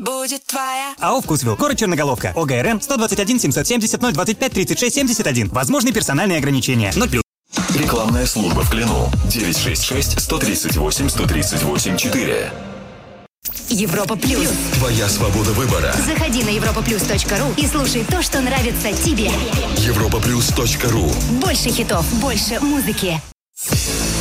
будет твоя. АО «Вкусвилл». Город Черноголовка. ОГРН 121 770 025 36 71. Возможны персональные ограничения. 0+. Рекламная служба в Клину. 966-138-138-4. Европа Плюс. Твоя свобода выбора. Заходи на europaplus.ru и слушай то, что нравится тебе. Europaplus.ru. Больше хитов, больше музыки.